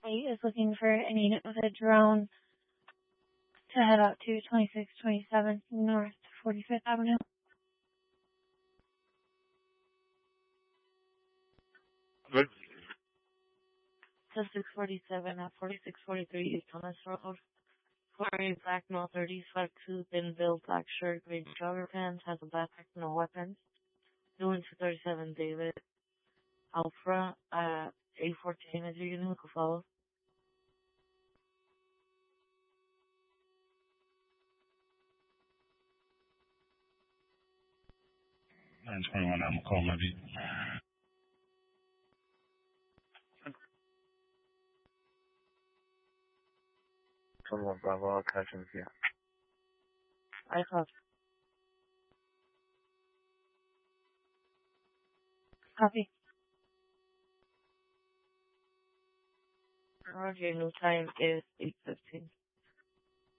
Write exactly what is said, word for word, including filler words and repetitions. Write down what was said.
eight is looking for a unit with a drone to head out to twenty-six twenty-seven North forty-fifth Avenue. Good. To six forty-seven at forty-six forty-three East Thomas Road. Wearing black male thirties, five two, thin build, black shirt, green jogger pants, has a backpack, no weapons. Doing two thirty-seven David Alfra at eight fourteen is your unit, who follows. nine twenty-one, I'm gonna call my beat. twenty-one Bravo, I'll catch him here. I thought. Copy. Roger, new time is eight